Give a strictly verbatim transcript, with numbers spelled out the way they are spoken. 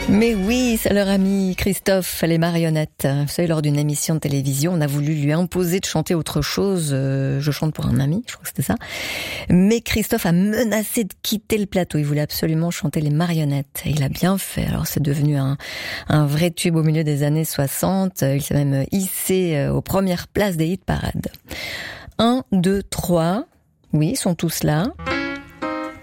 Mais oui, ça leur a mis Christophe, les marionnettes. Vous savez, lors d'une émission de télévision, on a voulu lui imposer de chanter autre chose. Euh, je chante pour un ami, je crois que c'était ça. Mais Christophe a menacé de quitter le plateau. Il voulait absolument chanter les marionnettes. Et il a bien fait. Alors c'est devenu un, un vrai tube au milieu des années soixante. Il s'est même hissé aux premières places des hit parades. Un, deux, trois. Oui, ils sont tous là.